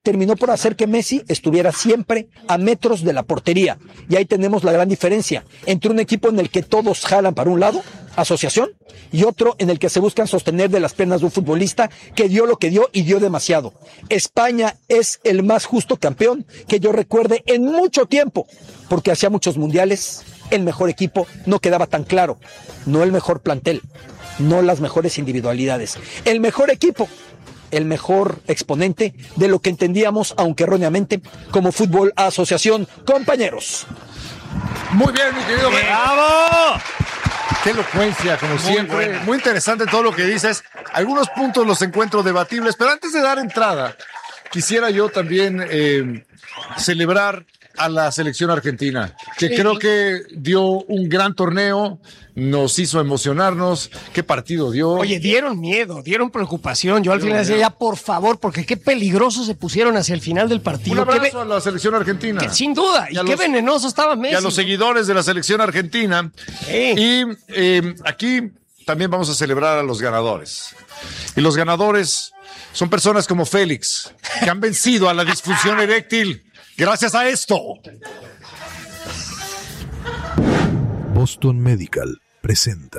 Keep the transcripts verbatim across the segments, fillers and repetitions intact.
terminó por hacer que Messi estuviera siempre a metros de la portería. Y ahí tenemos la gran diferencia entre un equipo en el que todos jalan para un lado, asociación, y otro en el que se buscan sostener de las piernas de un futbolista que dio lo que dio y dio demasiado. España es el más justo campeón que yo recuerde en mucho tiempo, porque hacía muchos mundiales, el mejor equipo no quedaba tan claro, no el mejor plantel, no las mejores individualidades, el mejor equipo, el mejor exponente de lo que entendíamos, aunque erróneamente, como fútbol asociación. Compañeros. Muy bien, mi querido. ¡Bravo! Qué elocuencia, como Muy siempre. buena. Muy interesante todo lo que dices. Algunos puntos los encuentro debatibles, pero antes de dar entrada, quisiera yo también eh, celebrar a la selección argentina, que creo que dio un gran torneo, nos hizo emocionarnos. ¿Qué partido dio? Oye, dieron miedo, dieron preocupación. Yo al final decía, ya por favor, porque qué peligrosos se pusieron hacia el final del partido. Un abrazo a la selección argentina. Que, sin duda, y, y qué los, venenoso estaba Messi. Y a los seguidores de la selección argentina. Sí. Y eh, aquí también vamos a celebrar a los ganadores. Y los ganadores son personas como Félix, que han vencido a la disfunción eréctil gracias a esto. Boston Medical presenta.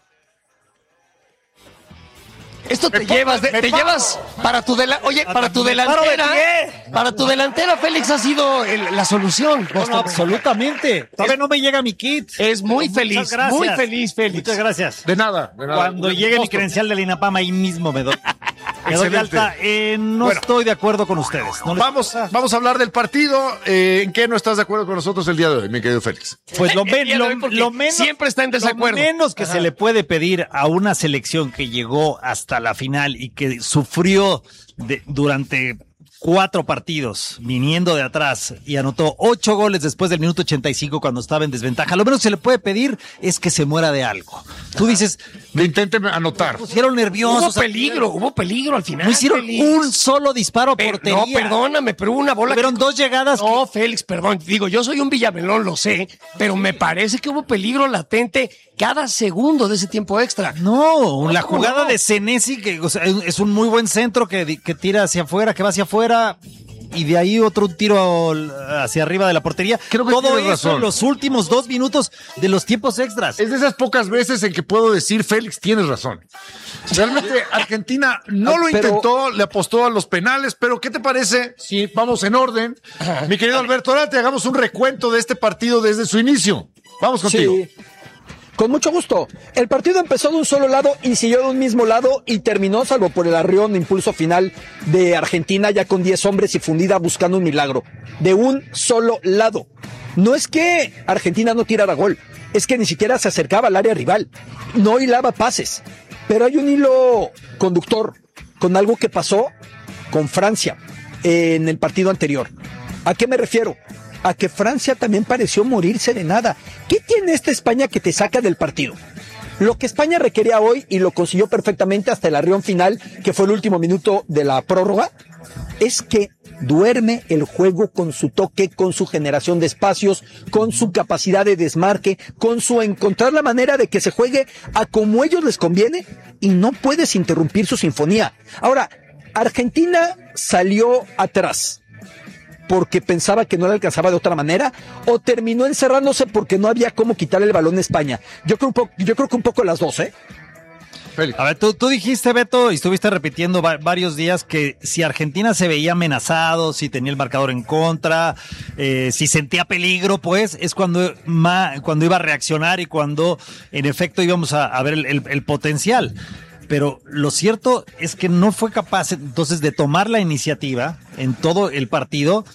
Esto te Me llevas, paro, de, te paro. llevas para tu dela, oye, para tu Me paro de delantera, pie. para tu delantera, Félix ha sido el- la solución. No, no, absolutamente. Todavía no me llega mi kit. Es muy Muchas feliz, gracias. muy feliz, Félix. Muchas gracias. De nada, de nada. Cuando llegue mi Boston. credencial del INAPAM, ahí mismo me doy. Me doy de Excelente. alta. Eh, no Bueno. estoy de acuerdo con ustedes. No les- Vamos, vamos a hablar del partido. Eh, ¿En qué no estás de acuerdo con nosotros el día de hoy, mi querido Félix? Pues lo, men- Ya lo, lo ven porque lo menos, siempre está en desacuerdo. Lo menos que Ajá. se le puede pedir a una selección que llegó hasta la final y que sufrió de- durante cuatro partidos viniendo de atrás y anotó ocho goles después del minuto ochenta y cinco cuando estaba en desventaja. Lo menos que se le puede pedir es que se muera de algo. Tú dices, De inténteme anotar. pusieron Hubo nerviosos. peligro, hubo peligro al final. No hicieron Félix. un solo disparo a Pero- portería. No, perdóname, pero hubo una bola. Tuvieron que- dos llegadas. No, Félix, perdón. Digo, yo soy un Villamelón, lo sé, pero me parece que hubo peligro latente cada segundo de ese tiempo extra. No, la ¿cómo jugada no? de Senesi, que o sea, es un muy buen centro que, que tira hacia afuera, que va hacia afuera, y de ahí otro tiro hacia arriba de la portería. Creo que Todo tienes eso razón. en los últimos dos minutos de los tiempos extras. Es de esas pocas veces en que puedo decir, Félix, tienes razón. Realmente Argentina no lo Pero- intentó, le apostó a los penales, pero ¿qué te parece si vamos en orden? Mi querido Alberto, ahora te hagamos un recuento de este partido desde su inicio. Vamos contigo. Sí. Con mucho gusto. El partido empezó de un solo lado y siguió de un mismo lado y terminó, salvo por el arrión impulso final de Argentina, ya con diez hombres y fundida buscando un milagro. De un solo lado. No es que Argentina no tirara gol, es que ni siquiera se acercaba al área rival. No hilaba pases. Pero hay un hilo conductor con algo que pasó con Francia en el partido anterior. ¿A qué me refiero? A que Francia también pareció morirse de nada. ¿Qué tiene esta España que te saca del partido? Lo que España requería hoy, y lo consiguió perfectamente hasta el arrión final, que fue el último minuto de la prórroga, es que duerme el juego con su toque, con su generación de espacios, con su capacidad de desmarque, con su encontrar la manera de que se juegue a como ellos les conviene y no puedes interrumpir su sinfonía. Ahora, Argentina salió atrás porque pensaba que no le alcanzaba de otra manera, o terminó encerrándose porque no había cómo quitarle el balón a España. Yo creo un poco, yo creo que un poco las dos, ¿eh? Félix. A ver, tú, tú dijiste, Beto, y estuviste repitiendo va- varios días que si Argentina se veía amenazado, si tenía el marcador en contra, eh, si sentía peligro, pues es cuando, ma- cuando iba a reaccionar y cuando en efecto íbamos a, a ver el, el- el potencial. Pero lo cierto es que no fue capaz entonces de tomar la iniciativa en todo el partido.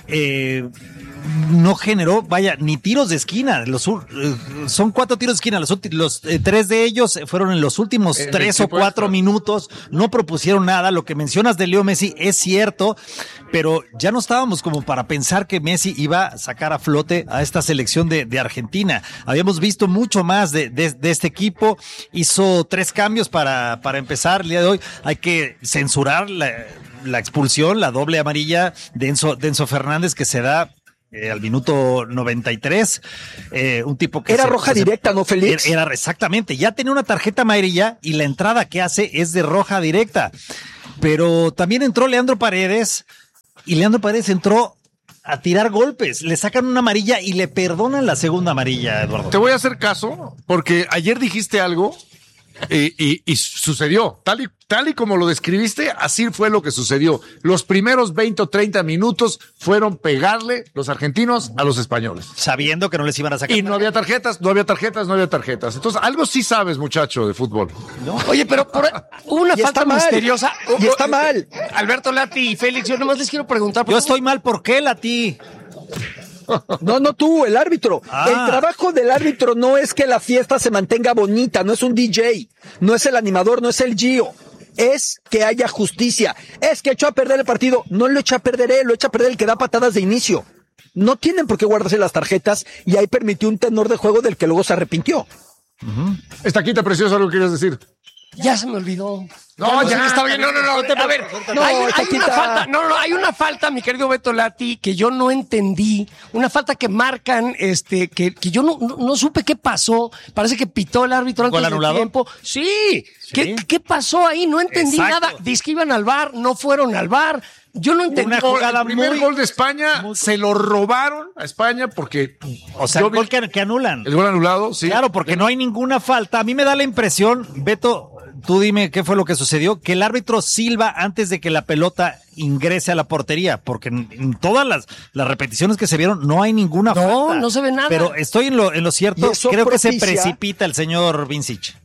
Eh, no generó, vaya, ni tiros de esquina. Los, uh, son cuatro tiros de esquina. Los, ulti- los eh, tres de ellos fueron en los últimos En el tres o tiempo cuatro extra. minutos. No propusieron nada. Lo que mencionas de Leo Messi es cierto, pero ya no estábamos como para pensar que Messi iba a sacar a flote a esta selección de, de Argentina. Habíamos visto mucho más de, de, de este equipo. Hizo tres cambios para, para empezar el día de hoy. Hay que censurar la, la expulsión, la doble amarilla de Enzo, de Enzo Fernández que se da Eh, al minuto noventa y tres, eh, un tipo que Era se- roja que se- directa, ¿no, Félix? Era, era exactamente, ya tenía una tarjeta amarilla y la entrada que hace es de roja directa, pero también entró Leandro Paredes y Leandro Paredes entró a tirar golpes. Le sacan una amarilla y le perdonan la segunda amarilla, Eduardo. Te voy a hacer caso porque ayer dijiste algo y, y, y sucedió. Tal y, tal y como lo describiste, así fue lo que sucedió. Los primeros veinte o treinta minutos fueron pegarle los argentinos a los españoles. Sabiendo que no les iban a sacar. Y no había tarjetas, no había tarjetas, no había tarjetas. Entonces, algo sí sabes, muchacho, de fútbol. ¿No? Oye, pero por, hubo una Y está falta mal. misteriosa. Y está mal. Alberto Lati y Félix, yo nomás les quiero preguntar. Yo estoy mal, ¿por qué, Lati? No, no tú, el árbitro. Ah. El trabajo del árbitro no es que la fiesta se mantenga bonita, no es un D J, no es el animador, no es el Gio. Es que haya justicia. Es que echó a perder el partido. No lo echa a perder él, lo echa a perder el que da patadas de inicio. No tienen por qué guardarse las tarjetas y ahí permitió un tenor de juego del que luego se arrepintió. Estaquita preciosa, algo querías decir. Ya se me olvidó. No, ya, ya. no está bien. No, no, no. A ver, No, hay, hay Chaquita. una falta. No, no, hay una falta, mi querido Beto Lati, que yo no entendí. Una falta que marcan, este, que, que yo no, no, no supe qué pasó. Parece que pitó el árbitro antes ¿Gol del anulado? tiempo. Sí. ¿Qué, ¿Qué pasó ahí? No entendí Exacto. nada. Dice que iban al bar, no fueron al bar. Yo no entendí. Una jugada El primer muy- gol de España muy- se lo robaron a España porque O sea, yo el vi gol que, que anulan. el gol anulado, sí. Claro, porque no hay ninguna falta. A mí me da la impresión, Beto, tú dime qué fue lo que sucedió, que el árbitro silba antes de que la pelota ingrese a la portería, porque en, en todas las, las repeticiones que se vieron no hay ninguna No, falta. no se ve nada. Pero estoy en lo, en lo cierto, Y eso creo que se propicia- precipita el señor Vincic.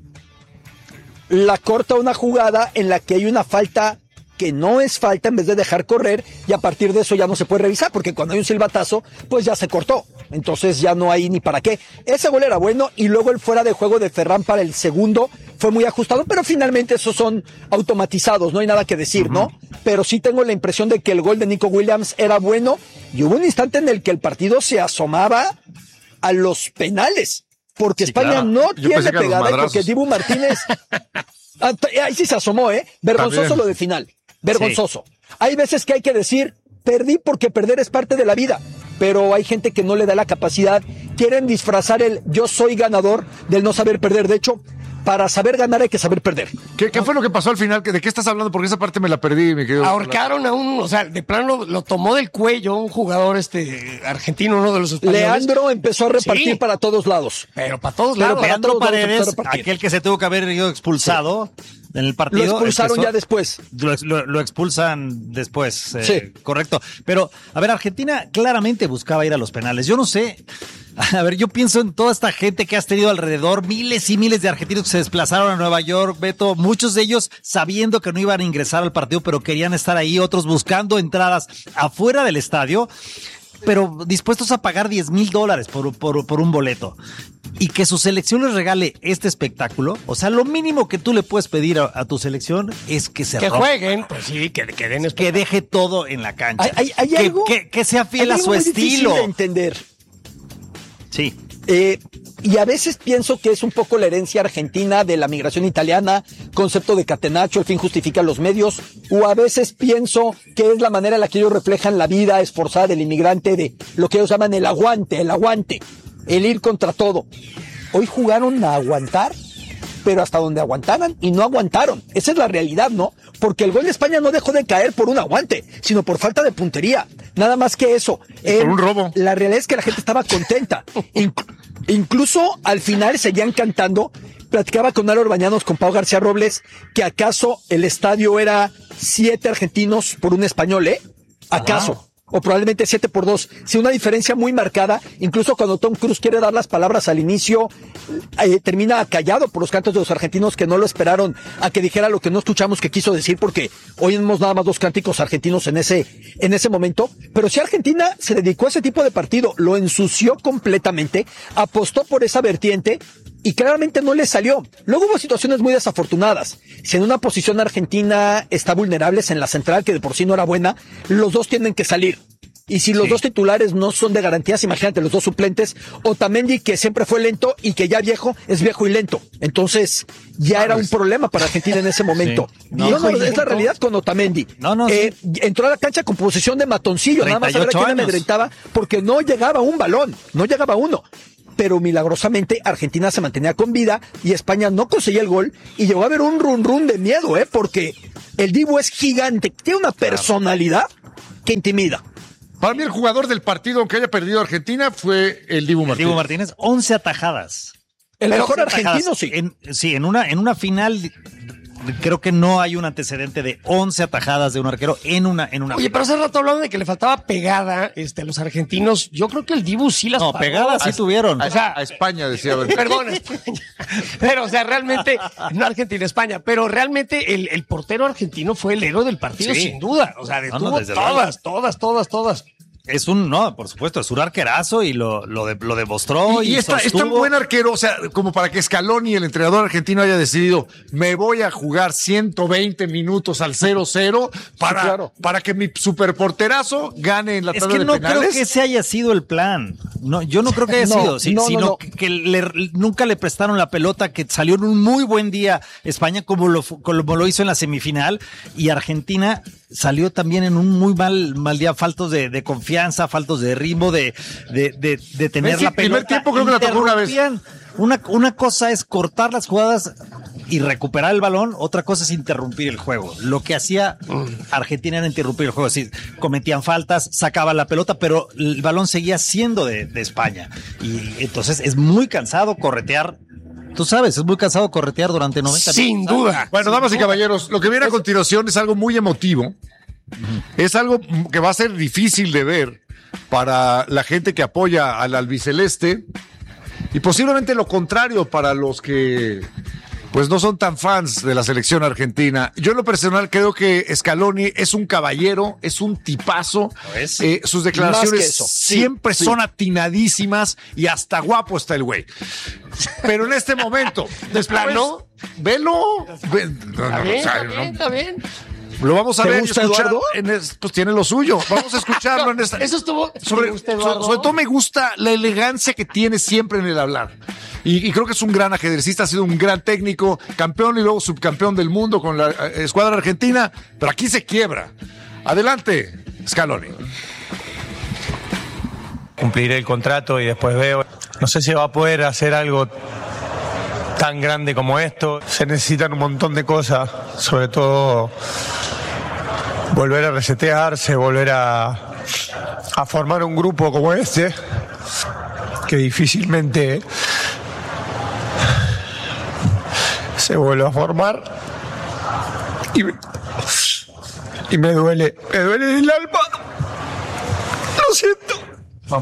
La corta una jugada en la que hay una falta que no es falta en vez de dejar correr y a partir de eso ya no se puede revisar porque cuando hay un silbatazo pues ya se cortó, entonces ya no hay ni para qué. Ese gol era bueno y luego el fuera de juego de Ferran para el segundo fue muy ajustado, pero finalmente esos son automatizados, no hay nada que decir, ¿no? Pero sí tengo la impresión de que el gol de Nico Williams era bueno y hubo un instante en el que el partido se asomaba a los penales porque Sí, España claro. no Yo tiene pensé que a los pegada y porque madrazos. Dibu Martínez Ah, t- ahí sí se asomó, ¿eh? Vergonzoso También. lo de final. Vergonzoso. Hay veces que hay que decir, perdí porque perder es parte de la vida. Pero hay gente que no le da la capacidad. Quieren disfrazar el yo soy ganador del no saber perder. De hecho, para saber ganar hay que saber perder. ¿Qué, qué fue lo que pasó al final? ¿De qué estás hablando? Porque esa parte me la perdí, mi querido. Ahorcaron a un, o sea, de plano lo, lo tomó del cuello un jugador este argentino, uno de los españoles. Leandro empezó a repartir Sí. para todos lados. Pero para todos Pero lados. para Leandro todos lados Paredes, empezó a repartir. aquel que se tuvo que haber ido expulsado en el partido. Lo expulsaron empezó- ya después. Lo, lo- lo expulsan después, eh, Sí. correcto. Pero, a ver, Argentina claramente buscaba ir a los penales. Yo no sé, a ver, yo pienso en toda esta gente que has tenido alrededor, miles y miles de argentinos que se desplazaron a Nueva York, Beto, muchos de ellos sabiendo que no iban a ingresar al partido, pero querían estar ahí, otros buscando entradas afuera del estadio, pero dispuestos a pagar diez mil dólares por, por, por un boleto. Y que su selección les regale este espectáculo, o sea, lo mínimo que tú le puedes pedir a, a tu selección es que se Que rompa, jueguen, pues sí, que, que den que deje todo en la cancha, Hay, hay- hay que, algo, que- que sea fiel hay a algo su muy difícil estilo. de entender. Sí. Eh, y a veces pienso que es un poco la herencia argentina de la migración italiana, concepto de catenaccio, el fin justifica los medios, o a veces pienso que es la manera en la que ellos reflejan la vida esforzada del inmigrante, de lo que ellos llaman el aguante, el aguante, el ir contra todo. Hoy jugaron a aguantar, pero hasta donde aguantaban y no aguantaron. Esa es la realidad, ¿no? Porque el gol de España no dejó de caer por un aguante, sino por falta de puntería. Nada más que eso. Y por un robo. La realidad es que la gente estaba contenta. Inc- incluso al final seguían cantando. Platicaba con Álvaro Bañanos, con Pau García Robles, que acaso el estadio era siete argentinos por un español, ¿eh? ¿Acaso? O probablemente siete por dos. Sí, una diferencia muy marcada. Incluso cuando Tom Cruise quiere dar las palabras al inicio, eh, termina callado por los cantos de los argentinos que no lo esperaron a que dijera lo que no escuchamos que quiso decir, porque oímos nada más dos cánticos argentinos en ese, en ese momento. Pero si Argentina se dedicó a ese tipo de partido, lo ensució completamente, apostó por esa vertiente y claramente no le salió. Luego hubo situaciones muy desafortunadas. Si en una posición Argentina está vulnerables en la central, que de por sí no era buena, los dos tienen que salir. Y si los Sí. dos titulares no son de garantías, imagínate los dos suplentes, Otamendi, que siempre fue lento y que ya viejo, es viejo y lento. Entonces, ya era un problema para Argentina en ese momento. Sí. No, Viejo no, y es la lento. realidad con Otamendi. No, no, Eh, entró a la cancha con posición de matoncillo, nada más a ver a treinta y ocho quién años. amedrentaba, porque no llegaba un balón, no llegaba uno. Pero milagrosamente Argentina se mantenía con vida y España no conseguía el gol y llegó a haber un run run de miedo, ¿eh? Porque el Dibu es gigante, tiene una personalidad que intimida. Para mí el jugador del partido, aunque haya perdido Argentina, fue el Dibu Martínez. Dibu Martínez, once atajadas. El mejor argentino, atajadas. sí. En, sí, en una, en una final creo que no hay un antecedente de once atajadas de un arquero en una en una Oye, pero hace rato hablando de que le faltaba pegada este, a los argentinos. Yo creo que el Dibu sí las No, pagó. pegadas sí A- tuvieron. A, O sea, a España, decía. ¿verdad? Perdón, España. Pero, o sea, realmente, no Argentina, España, pero realmente el, el portero argentino fue el héroe del partido, Sí. sin duda. O sea, No, detuvo no, desde luego. todas, todas, todas, todas. Es un, no, por supuesto, es un arquerazo y lo, lo, de, lo demostró. Y, Y, y está, es tan sostuvo. buen arquero, o sea, como para que Scaloni, el entrenador argentino, haya decidido, me voy a jugar ciento veinte minutos al cero cero para, Sí, claro. para que mi superporterazo gane en la Es tabla que de no penales. creo que ese haya sido el plan. No, yo no creo que haya No, sido, sí, no, no, sino no. que, que le- nunca le prestaron la pelota, que salió en un muy buen día España como lo, fu- como lo hizo en la semifinal, y Argentina salió también en un muy mal, mal día, faltos de, de confianza, faltos de ritmo, de, de, de, de tener Messi, la el primer pelota. tiempo creo que la tocó una vez. Interrumpían. Una, una cosa es cortar las jugadas y recuperar el balón, otra cosa es interrumpir el juego. Lo que hacía Argentina era interrumpir el juego, es decir, cometían faltas, sacaban la pelota, pero el balón seguía siendo de, de España. Y entonces es muy cansado corretear. Tú sabes, es muy cansado corretear durante noventa Sin minutos. duda. Bueno, damas y caballeros, lo que viene a continuación es algo muy emotivo. Es algo que va a ser difícil de ver para la gente que apoya al albiceleste y posiblemente lo contrario para los que pues no son tan fans de la selección argentina. Yo en lo personal creo que Scaloni es un caballero, es un tipazo. Lo es. Eh, sus Más que declaraciones eso. Sí, siempre sí. son atinadísimas y hasta guapo está el güey. Pero en este momento, ¿De plano? velo. Ve- no, no, Está o bien, sea, está no, bien, está bien. lo vamos a ¿Te ver y gusta, escuchar. Eduardo? En es- pues tiene lo suyo. Vamos a escucharlo en esta. Eso estuvo. Sobre, ¿Te gusta, so- Eduardo? sobre todo me gusta la elegancia que tiene siempre en el hablar. Y, y creo que es un gran ajedrecista, ha sido un gran técnico, campeón y luego subcampeón del mundo con la eh, escuadra argentina, pero aquí se quiebra. Adelante, Scaloni. Cumpliré el contrato y después veo. No sé si va a poder hacer algo tan grande como esto. Se necesitan un montón de cosas, sobre todo volver a resetearse, volver a, a formar un grupo como este, que difícilmente se vuelve a formar. Y, me- y me duele, me duele el alma. Lo siento. Vamos.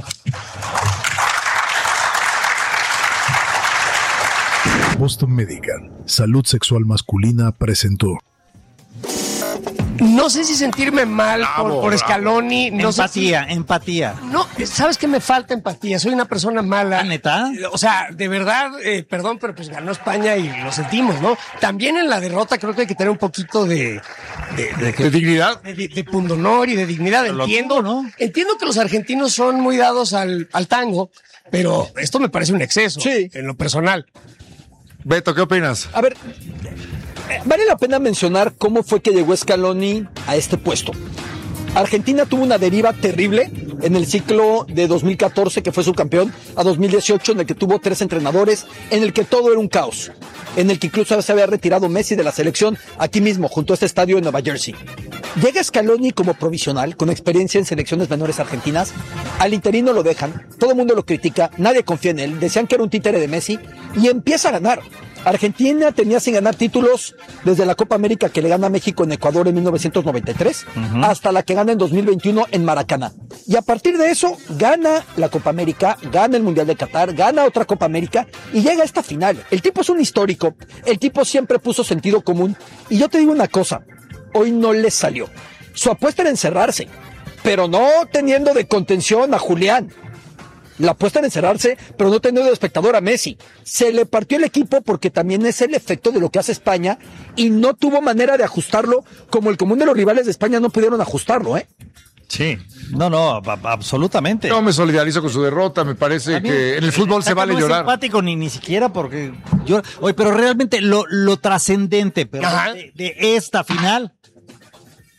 Boston Medical, Salud Sexual Masculina presentó. No sé si sentirme mal por, Bravo, por Scaloni. No sé si- Empatía, empatía. No, ¿sabes qué me falta empatía? Soy una persona mala. ¿Ah, neta? O sea, de verdad, eh, perdón, pero pues ganó España y lo sentimos, ¿no? También en la derrota creo que hay que tener un poquito de, de, de- ¿De dignidad? de, de pundonor y de dignidad. Pero lo Entiendo, tuvo, ¿no? Entiendo que los argentinos son muy dados al, al tango, pero esto me parece un exceso. Sí. En lo personal. Beto, ¿qué opinas? A ver, eh, vale la pena mencionar cómo fue que llegó Scaloni a este puesto. Argentina tuvo una deriva terrible en el ciclo de dos mil catorce, que fue subcampeón, a dos mil dieciocho, en el que tuvo tres entrenadores, en el que todo era un caos, en el que incluso se había retirado Messi de la selección aquí mismo, junto a este estadio en Nueva Jersey. Llega Scaloni como provisional, con experiencia en selecciones menores argentinas. Al interino lo dejan, todo el mundo lo critica, nadie confía en él, decían que era un títere de Messi, y empieza a ganar. Argentina tenía sin ganar títulos desde la Copa América que le gana a México en Ecuador en mil novecientos noventa y tres hasta la que gana en dos mil veintiuno en Maracaná. Y a partir de eso gana la Copa América, gana el Mundial de Qatar, gana otra Copa América y llega a esta final. El tipo es un histórico, el tipo siempre puso sentido común. Y yo te digo una cosa, hoy no le salió. Su apuesta era encerrarse, pero no teniendo de contención a Julián. La apuesta en encerrarse, pero no teniendo de espectador a Messi. Se le partió el equipo porque también es el efecto de lo que hace España y no tuvo manera de ajustarlo como el común de los rivales de España no pudieron ajustarlo, ¿eh? Sí. No, no, a- absolutamente. Yo me solidarizo con su derrota, me parece A mí, que en el fútbol se acá vale no es llorar. simpático ni, ni siquiera porque yo, oye, pero realmente lo, lo trascendente, pero Ajá. de, de esta final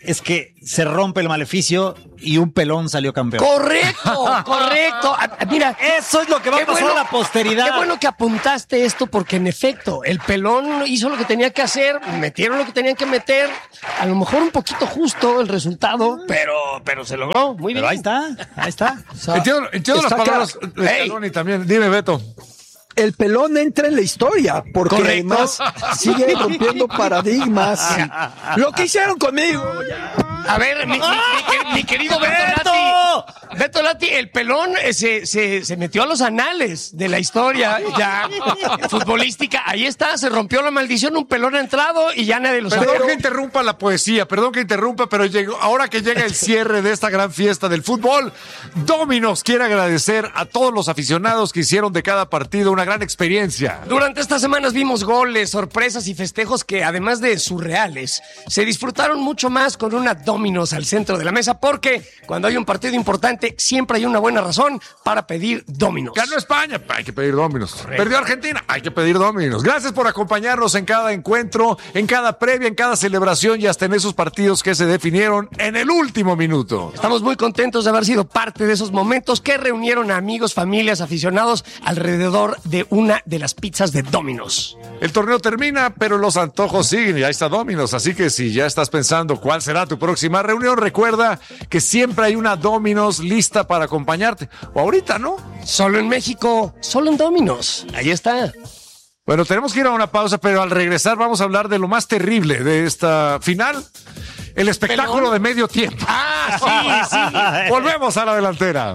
es que se rompe el maleficio y un pelón salió campeón. Correcto, correcto. A- a- Mira, Eso es lo que va a qué pasar bueno- a la posteridad. Qué bueno que apuntaste esto porque en efecto, el pelón hizo lo que tenía que hacer, metieron lo que tenían que meter, a lo mejor un poquito justo el resultado, pero, pero se logró, muy bien. Pero ahí está, ahí está. O sea, Entiendo, entiendo las está palabras claro. de Ey. Scaloni también. Dime, Beto. El pelón entra en la historia, porque Correcto. además sigue rompiendo paradigmas. Lo que hicieron conmigo. A ver, mi, mi- mi- mi querido Beto ¡Beto! Lati, Beto Lati, el pelón eh, se, se, se metió a los anales de la historia ya futbolística. Ahí está, se rompió la maldición, un pelón ha entrado y ya nadie lo sabe. Perdón que interrumpa la poesía, perdón que interrumpa, pero llegó, ahora que llega el cierre de esta gran fiesta del fútbol, Domino's quiere agradecer a todos los aficionados que hicieron de cada partido una gran experiencia. Durante estas semanas vimos goles, sorpresas y festejos que, además de surreales, se disfrutaron mucho más con una Domino's al centro de la mesa, porque cuando hay un partido importante siempre hay una buena razón para pedir Domino's. Ganó España, hay que pedir Domino's. Perdió Argentina, hay que pedir Domino's. Gracias por acompañarnos en cada encuentro, en cada previa, en cada celebración y hasta en esos partidos que se definieron en el último minuto. Estamos muy contentos de haber sido parte de esos momentos que reunieron a amigos, familias, aficionados alrededor de una de las pizzas de Domino's. El torneo termina, pero los antojos siguen y ahí está Domino's. Así que si ya estás pensando cuál será tu próxima reunión, recuerda que siempre hay una Domino's lista para acompañarte. O ahorita, ¿no? Solo en México, solo en Domino's. Ahí está. Bueno, tenemos que ir a una pausa, pero al regresar vamos a hablar de lo más terrible de esta final. El espectáculo ¿Pelón? de medio tiempo. Ah, sí, sí. Volvemos a la delantera.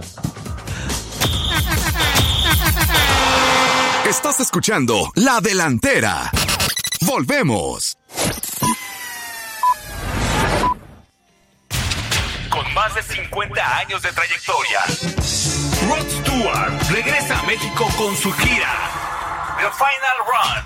Estás escuchando La Delantera. Volvemos. Con más de cincuenta años de trayectoria, Rod Stewart regresa a México con su gira The Final Run.